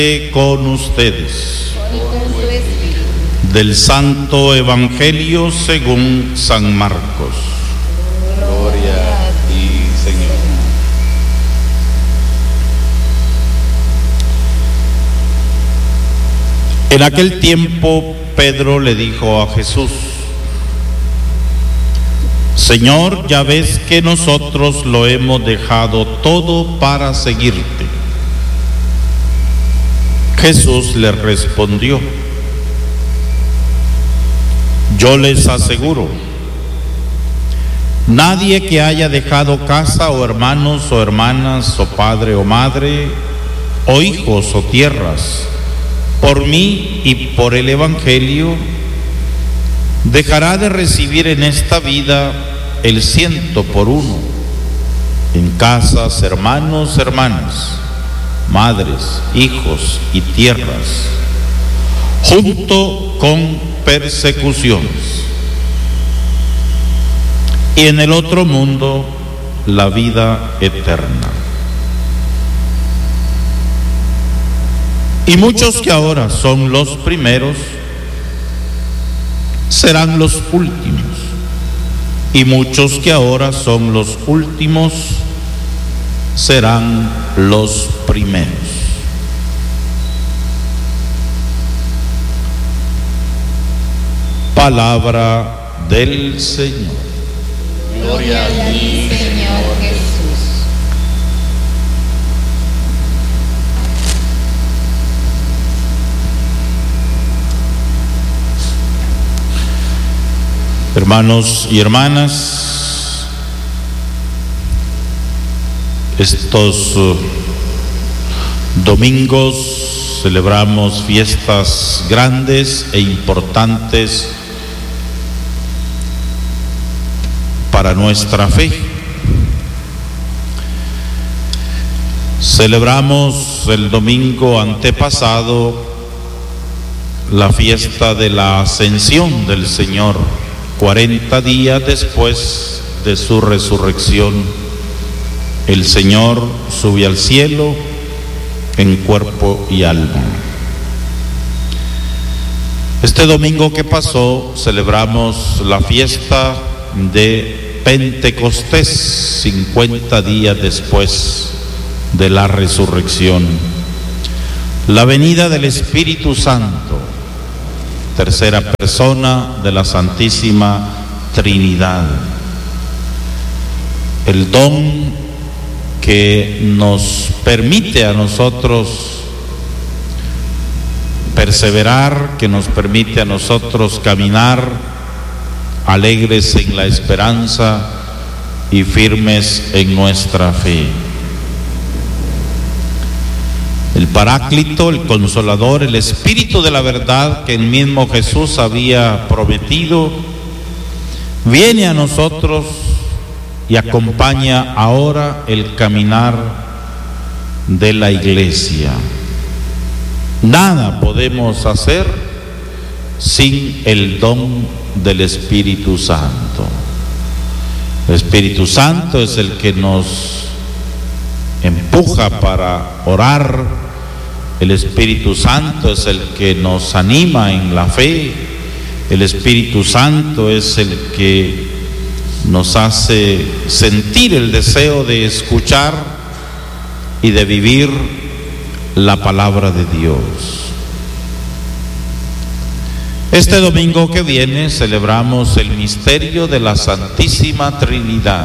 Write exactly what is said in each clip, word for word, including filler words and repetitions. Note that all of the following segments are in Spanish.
Con ustedes. Del Santo Evangelio según San Marcos. Gloria a ti, Señor. En aquel tiempo Pedro le dijo a Jesús: Señor, ya ves que nosotros lo hemos dejado todo para seguirte. Jesús le respondió: yo les aseguro, nadie que haya dejado casa o hermanos o hermanas o padre o madre o hijos o tierras por mí y por el Evangelio, dejará de recibir en esta vida el ciento por uno, en casas, hermanos, hermanas, madres, hijos y tierras, junto con persecuciones, y en el otro mundo la vida eterna. Y muchos que ahora son los primeros serán los últimos, y muchos que ahora son los últimos serán los primeros. Palabra del Señor. Gloria a ti, Señor Jesús. Hermanos y hermanas, estos uh, domingos celebramos fiestas grandes e importantes para nuestra fe. Celebramos el domingo antepasado la fiesta de la Ascensión del Señor, cuarenta días después de su resurrección. El Señor sube al cielo en cuerpo y alma. Este domingo que pasó celebramos la fiesta de Pentecostés, cincuenta días después de la resurrección. La venida del Espíritu Santo, tercera persona de la Santísima Trinidad. El don que nos permite a nosotros perseverar, que nos permite a nosotros caminar alegres en la esperanza y firmes en nuestra fe. El Paráclito, el Consolador, el Espíritu de la verdad que el mismo Jesús había prometido, viene a nosotros y acompaña ahora el caminar de la Iglesia. Nada podemos hacer sin el don del Espíritu Santo. El Espíritu Santo es el que nos empuja para orar. El Espíritu Santo es el que nos anima en la fe. El Espíritu Santo es el que nos hace sentir el deseo de escuchar y de vivir la palabra de Dios. Este domingo que viene celebramos el misterio de la Santísima Trinidad.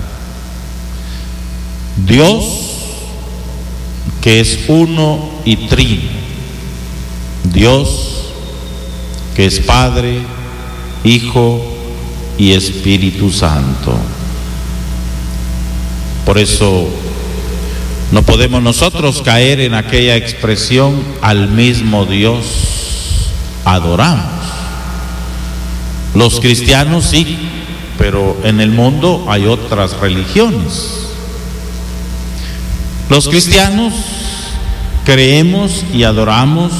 Dios, que es uno y trino. Dios, que es Padre, Hijo y Espíritu Santo. Por eso no podemos nosotros caer en aquella expresión: al mismo Dios adoramos. Los cristianos sí, pero en el mundo hay otras religiones. Los cristianos creemos y adoramos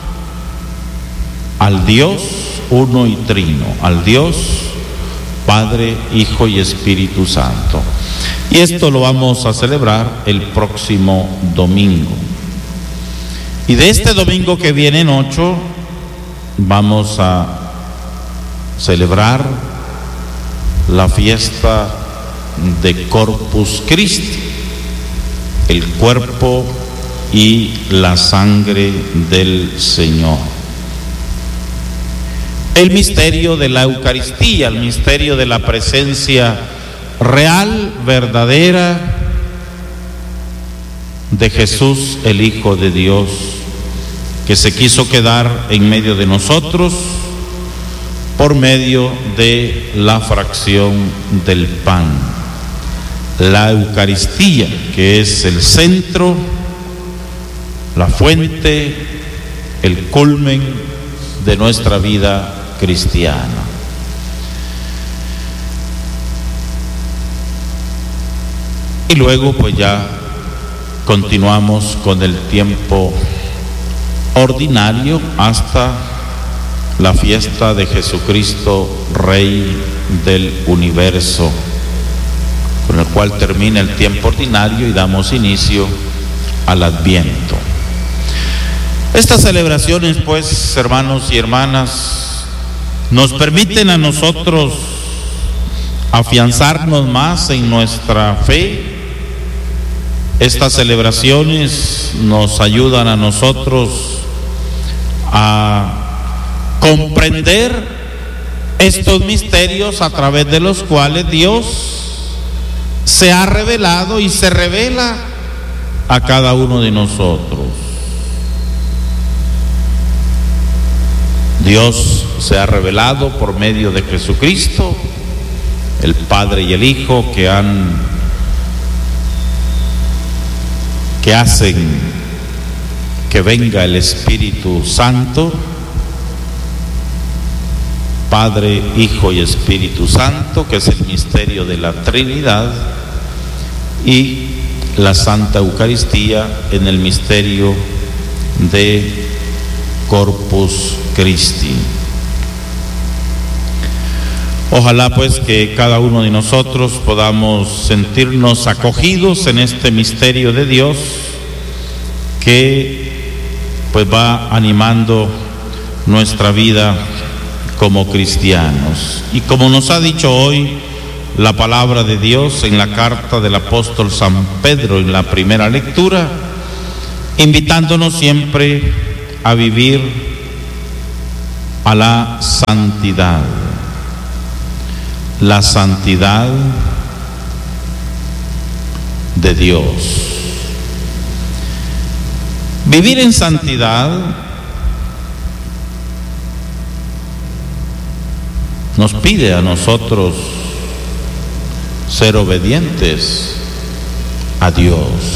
al Dios uno y trino, al Dios Padre, Hijo y Espíritu Santo. Y esto lo vamos a celebrar el próximo domingo. Y de este domingo que viene en ocho vamos a celebrar la fiesta de Corpus Christi, el cuerpo y la sangre del Señor. El misterio de la Eucaristía, el misterio de la presencia real, verdadera de Jesús, el Hijo de Dios, que se quiso quedar en medio de nosotros por medio de la fracción del pan. La Eucaristía, que es el centro, la fuente, el culmen de nuestra vida cristiana. Y luego pues ya continuamos con el tiempo ordinario hasta la fiesta de Jesucristo, Rey del universo, con el cual termina el tiempo ordinario y damos inicio al Adviento. Estas celebraciones, pues, hermanos y hermanas, nos permiten a nosotros afianzarnos más en nuestra fe. Estas celebraciones nos ayudan a nosotros a comprender estos misterios a través de los cuales Dios se ha revelado y se revela a cada uno de nosotros. Dios se ha revelado por medio de Jesucristo, el Padre y el Hijo, que han que hacen que venga el Espíritu Santo, Padre, Hijo y Espíritu Santo, que es el misterio de la Trinidad, y la Santa Eucaristía en el misterio de Corpus Christi. Ojalá pues que cada uno de nosotros podamos sentirnos acogidos en este misterio de Dios que pues va animando nuestra vida como cristianos. Y como nos ha dicho hoy la palabra de Dios en la carta del apóstol San Pedro en la primera lectura, invitándonos siempre a vivir a la santidad. La santidad de Dios. Vivir en santidad nos pide a nosotros ser obedientes a Dios.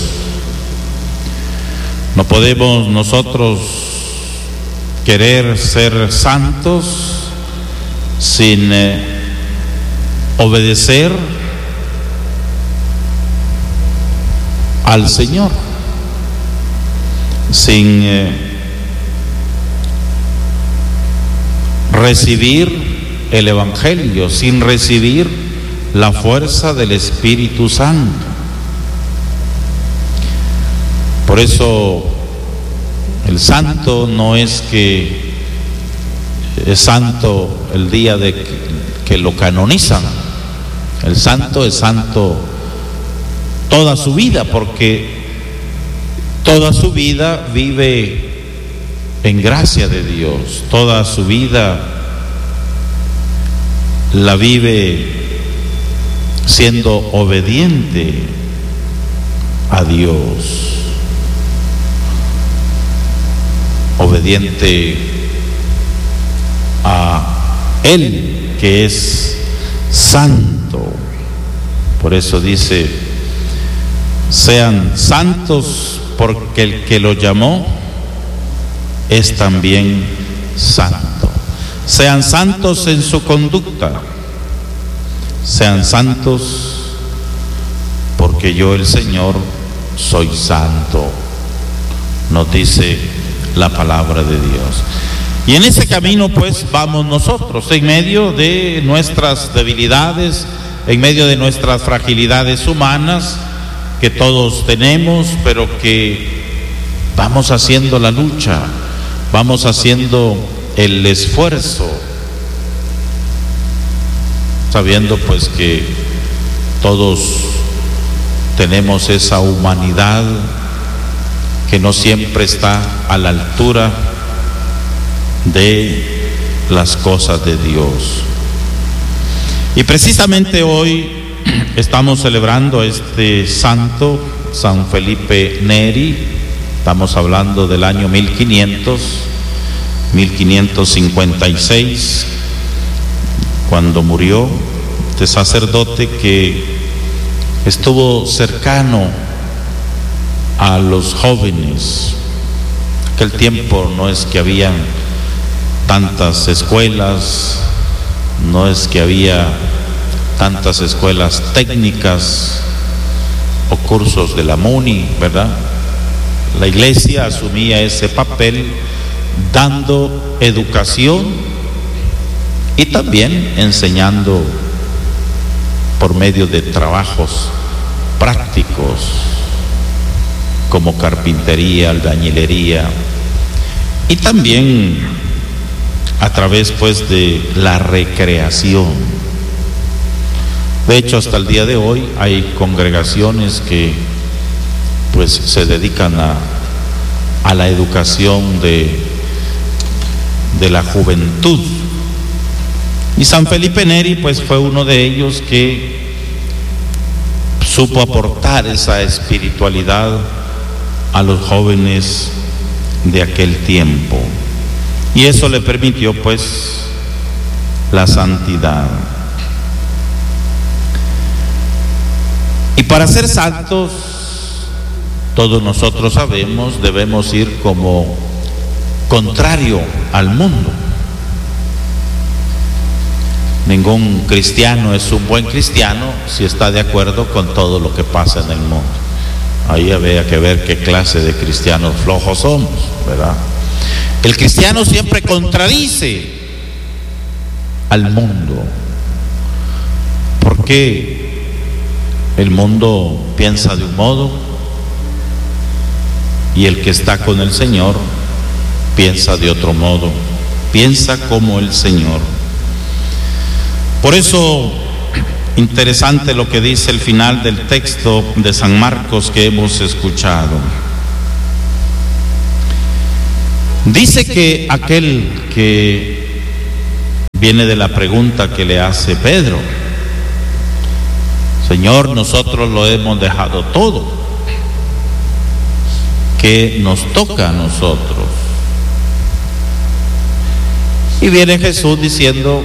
No podemos nosotros querer ser santos sin eh, obedecer al Señor, sin eh, recibir el Evangelio, sin recibir la fuerza del Espíritu Santo. Por eso el santo no es que es santo el día de que, que lo canonizan. El santo es santo toda su vida, porque toda su vida vive en gracia de Dios, toda su vida la vive siendo obediente a Dios, obediente a Él, que es santo. Por eso dice: sean santos, porque el que lo llamó es también santo. Sean santos en su conducta, sean santos porque yo, el Señor, soy santo, nos dice la palabra de Dios. Y en ese camino pues vamos nosotros, en medio de nuestras debilidades, en medio de nuestras fragilidades humanas que todos tenemos, pero que vamos haciendo la lucha, vamos haciendo el esfuerzo, sabiendo pues que todos tenemos esa humanidad que no siempre está a la altura de las cosas de Dios. Y precisamente hoy estamos celebrando este santo, San Felipe Neri. Estamos hablando del año mil quinientos, mil quinientos cincuenta y seis, cuando murió este sacerdote que estuvo cercano a los jóvenes. Aquel tiempo no es que habían tantas escuelas, no es que había tantas escuelas técnicas o cursos de la MUNI, ¿verdad? La iglesia asumía ese papel dando educación y también enseñando por medio de trabajos prácticos como carpintería, albañilería, y también a través pues de la recreación. De hecho, hasta el día de hoy hay congregaciones que pues se dedican a, a la educación de, de la juventud. Y San Felipe Neri pues fue uno de ellos que supo aportar esa espiritualidad a los jóvenes de aquel tiempo, y eso le permitió pues la santidad. Y para ser santos, todos nosotros sabemos, debemos ir como contrario al mundo. Ningún cristiano es un buen cristiano si está de acuerdo con todo lo que pasa en el mundo. Ahí había que ver qué clase de cristianos flojos somos, ¿verdad? El cristiano siempre contradice al mundo, porque el mundo piensa de un modo y el que está con el Señor piensa de otro modo, piensa como el Señor. Por eso, interesante lo que dice el final del texto de San Marcos que hemos escuchado. Dice que aquel que viene de la pregunta que le hace Pedro: Señor, nosotros lo hemos dejado todo, ¿qué nos toca a nosotros? Y viene Jesús diciendo: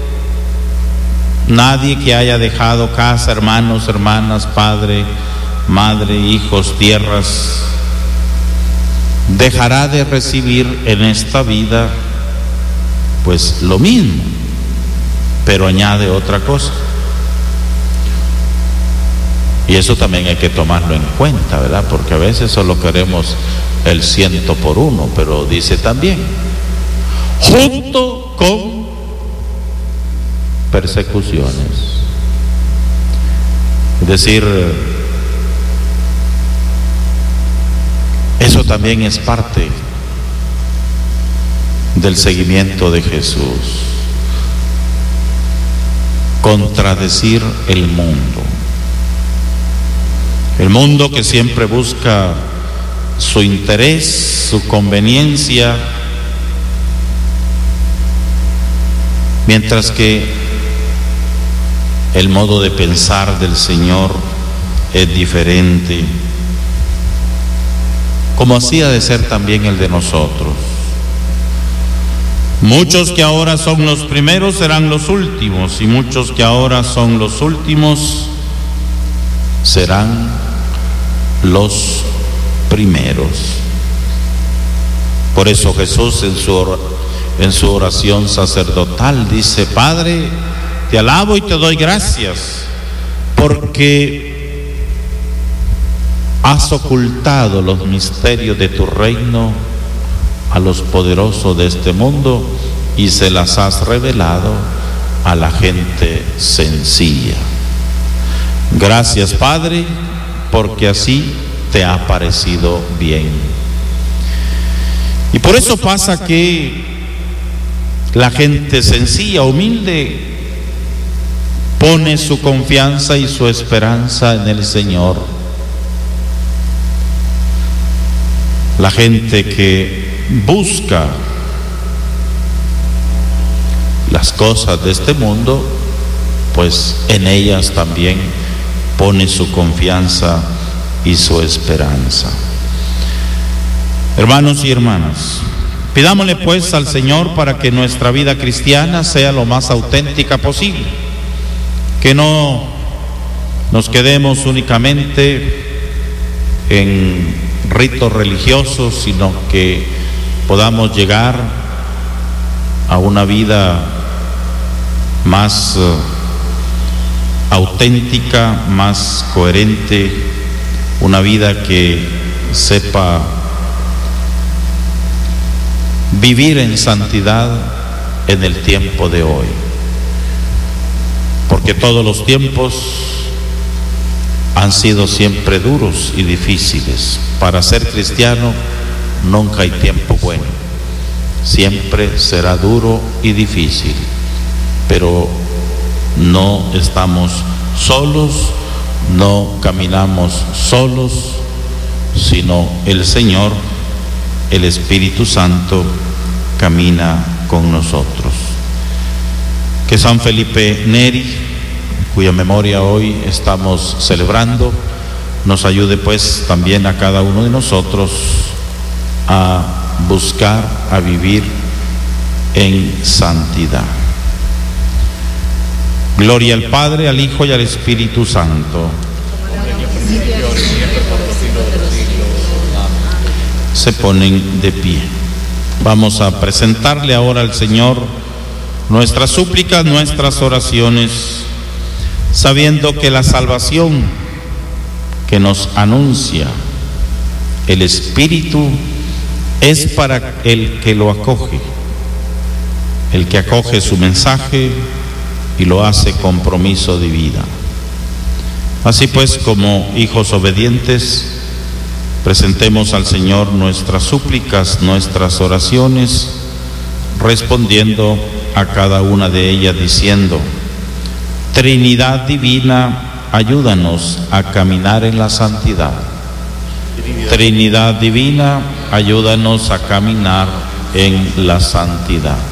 nadie que haya dejado casa, hermanos, hermanas, padre, madre, hijos, tierras, dejará de recibir en esta vida pues lo mismo, pero añade otra cosa. Y eso también hay que tomarlo en cuenta, ¿verdad? Porque a veces solo queremos el ciento por uno, pero dice también, junto con persecuciones. Es decir, eso también es parte del seguimiento de Jesús. Contradecir el mundo. El mundo que siempre busca su interés, su conveniencia, mientras que el modo de pensar del Señor es diferente, como así ha de ser también el de nosotros. Muchos que ahora son los primeros serán los últimos, y muchos que ahora son los últimos serán los primeros. Por eso Jesús en su, en su oración sacerdotal dice: Padre, te alabo y te doy gracias porque has ocultado los misterios de tu reino a los poderosos de este mundo y se las has revelado a la gente sencilla. Gracias, Padre, porque así te ha parecido bien. Y por eso pasa que la gente sencilla, humilde, pone su confianza y su esperanza en el Señor. La gente que busca las cosas de este mundo, pues en ellas también pone su confianza y su esperanza. Hermanos y hermanas, pidámosle pues al Señor para que nuestra vida cristiana sea lo más auténtica posible, que no nos quedemos únicamente en ritos religiosos, sino que podamos llegar a una vida más uh, auténtica, más coherente, una vida que sepa vivir en santidad en el tiempo de hoy, porque todos los tiempos han sido siempre duros y difíciles. Para ser cristiano nunca hay tiempo bueno, siempre será duro y difícil, pero no estamos solos, no caminamos solos, sino el Señor, el Espíritu Santo, camina con nosotros. Que San Felipe Neri, cuya memoria hoy estamos celebrando, nos ayude pues también a cada uno de nosotros a buscar, a vivir en santidad. Gloria al Padre, al Hijo y al Espíritu Santo. Se ponen de pie. Vamos a presentarle ahora al Señor nuestras súplicas, nuestras oraciones, sabiendo que la salvación que nos anuncia el Espíritu es para el que lo acoge, el que acoge su mensaje y lo hace compromiso de vida. Así pues, como hijos obedientes, presentemos al Señor nuestras súplicas, nuestras oraciones, respondiendo a cada una de ellas diciendo: Trinidad Divina, ayúdanos a caminar en la santidad. Trinidad Divina, ayúdanos a caminar en la santidad.